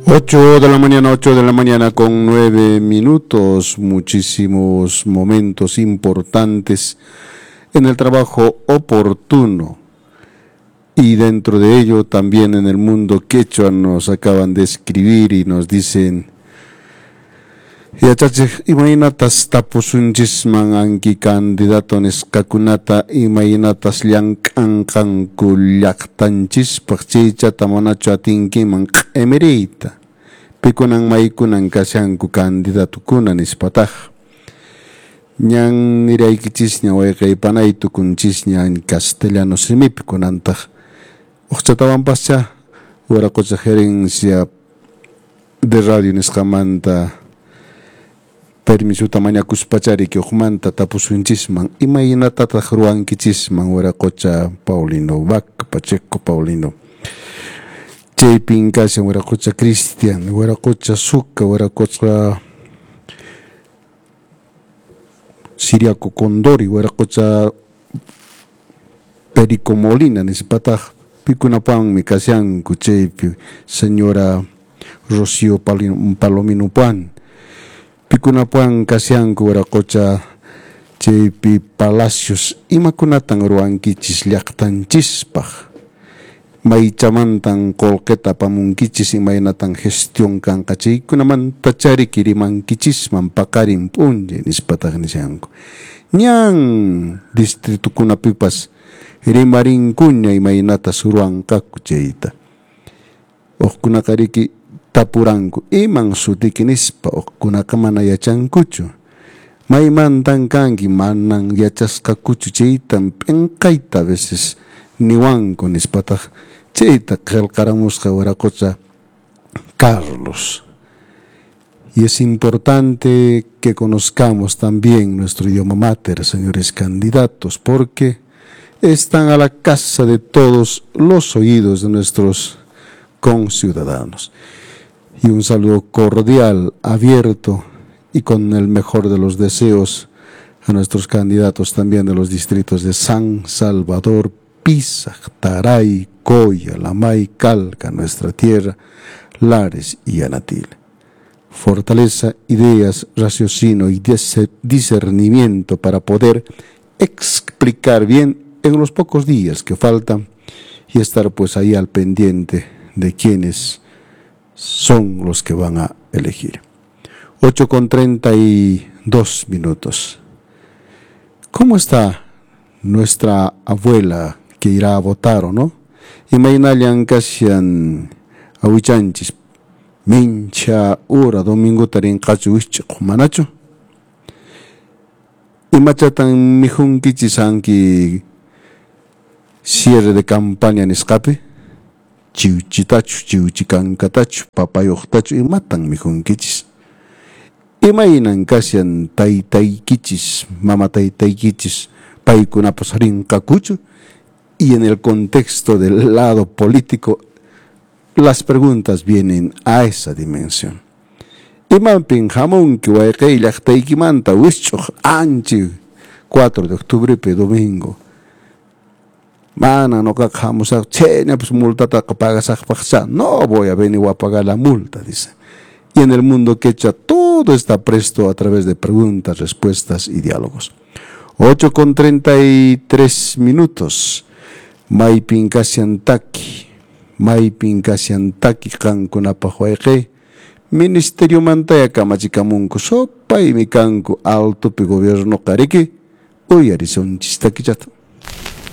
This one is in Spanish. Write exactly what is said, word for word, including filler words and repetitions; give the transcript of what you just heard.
Ocho de la mañana, ocho de la mañana con nueve minutos, muchísimos momentos importantes en el trabajo oportuno y dentro de ello también en el mundo quechua nos acaban de escribir y nos dicen: Yachachik imainatas tapusunchisman anki candidato neskakunata imainatas llankankanku llaqtanchispaq chaycha tamanachu atinkiman emerita pikunan maykunan kashanku candidatukuna nispataj ñan niraykichis ña wayqaypanaytukunchis ña en castellano simipi kunantaj uqchatawanpascha waraqucha gerencia de radio nisqamanta permiso tamañakuspachari que ujmanta tapusunchisman imaynatataq ruwankichisman waraqucha Paulino Vaca Pacheco Paulino chaypin kashan waraqucha Cristian waraqucha Suca waraqucha Siriaco Condori waraqucha Perico Molina nispataj pikunapanmi kashanku chaypi señora Rocío Palomino Pan pikunapuan kasyanku waraqucha chaypi Palacios imakunatan ruwankichis llaqtanchispaq maychamantan qullqita apamunkichis imaynatan gestión kanqa chaykunamanta chariki rimankichisman paqarin p'unchay nispataq nishanku ñan distritukunapipas rimarinkuña imaynatas ruwanqaku chayta uqkunaqa riki tapuranku iman sutiki nispa uqkunaqa mana yachankuchu maymantan kanki manan yachasqakuchu chaytan p'inqayta a veces niwanku nispataj chayta qillqaramusqa waraqucha Carlos. Y es importante que conozcamos también nuestro idioma mater, señores candidatos, porque están a la casa de todos los oídos de nuestros conciudadanos. Y un saludo cordial, abierto y con el mejor de los deseos a nuestros candidatos también de los distritos de San Salvador, Pisac, Taray, Coya, Lamay, Calca, nuestra tierra, Lares y Anatil. Fortaleza, ideas, raciocinio y discernimiento para poder explicar bien en los pocos días que faltan y estar pues ahí al pendiente de quienes son los que van a elegir. ocho con treinta y dos minutos. ¿Cómo está nuestra abuela que irá a votar o no? Imaynallan kashan awichanchis mincha hora domingo tarin qachu wichq manachu imachatan mijunkichis anki cierre de campaña nisqapi chiuchitachu chiuchikankatachu papayuqtachu imatan mijunkichis imaynan kashan taytaykichis mama taytaykichis paykunapas rinqakuchu. Y en el contexto del lado político las preguntas vienen a esa dimensión. Imanpin hamunki wayqay llaqtaykimanta wisch'uq anchi cuatro de octubre pe domingo mana noqaqa hamusaq chayñapas multataqa pagasaqpaqcha no voy a venir a pagar la multa, dice. Y en el mundo quechua todo está presto a través de preguntas, respuestas y diálogos. ocho con treinta y tres minutos. Maypin kasyantakki maypin kasyantakki qankunapaq wayqay ministerio mantaya kamachikamunku sopaymi kanku altopi gobierno qariki uyarisunchis takichata.